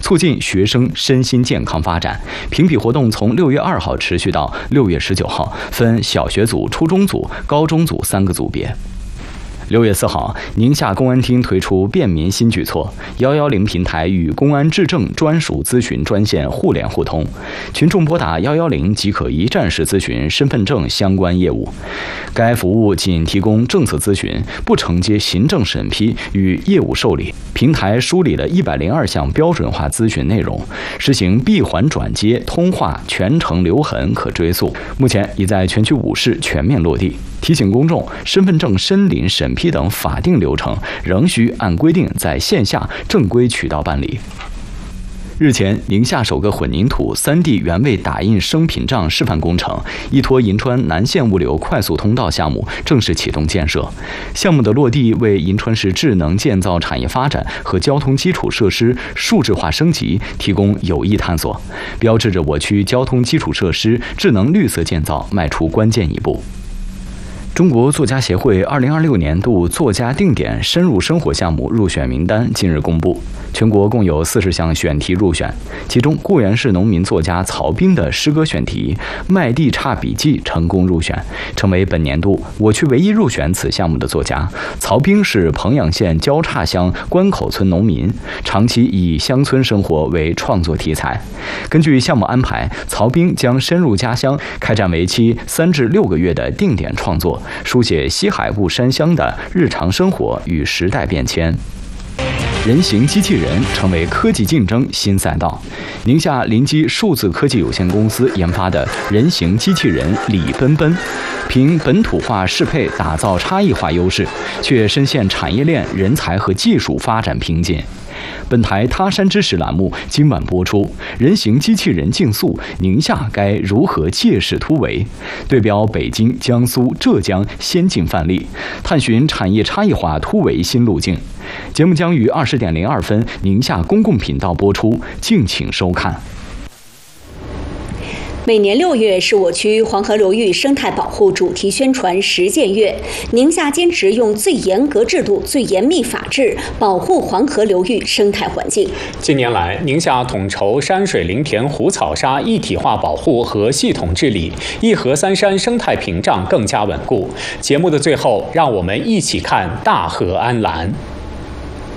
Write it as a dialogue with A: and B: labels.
A: 促进学生身心健康发展。评比活动从6月2号持续到6月19号，分小学组、初中组、高中组3个组别。6月4号，宁夏公安厅推出便民新举措，110平台与公安质证专属咨询专线互联互通，群众拨打110即可一站式咨询身份证相关业务。该服务仅提供政策咨询，不承接行政审批与业务受理。平台梳理了102项标准化咨询内容，实行闭环转接、通话全程留痕可追溯。目前已在全区5市全面落地。提醒公众，身份证申领、审批等法定流程仍需按规定在线下正规渠道办理。日前，宁夏首个混凝土3D 原位打印升屏障示范工程依托银川南线物流快速通道项目正式启动建设。项目的落地为银川市智能建造产业发展和交通基础设施数字化升级提供有益探索，标志着我区交通基础设施智能绿色建造迈出关键一步。中国作家协会2026年度作家定点深入生活项目入选名单近日公布，全国共有40项选题入选，其中固原市农民作家曹彬的诗歌选题《麦地岔笔记》成功入选，成为本年度我区唯一入选此项目的作家。曹彬是彭阳县交叉乡关口村农民，长期以乡村生活为创作题材。根据项目安排，曹彬将深入家乡，开展为期3至6个月的定点创作，书写西海雾山乡的日常生活与时代变迁。人形机器人成为科技竞争新赛道。宁夏临基数字科技有限公司研发的人形机器人李奔奔，凭本土化适配打造差异化优势，却深陷产业链、人才和技术发展瓶颈。本台他山之石栏目今晚播出，人形机器人竞速，宁夏该如何借势突围？对标北京、江苏、浙江先进范例，探寻产业差异化突围新路径。节目将于20:02宁夏公共频道播出，敬请收看。
B: 每年6月是我区黄河流域生态保护主题宣传实践月，宁夏坚持用最严格制度、最严密法治保护黄河流域生态环境。
C: 近年来，宁夏统筹山水林田湖草沙一体化保护和系统治理，一河三山生态屏障更加稳固。节目的最后，让我们一起看大河安澜。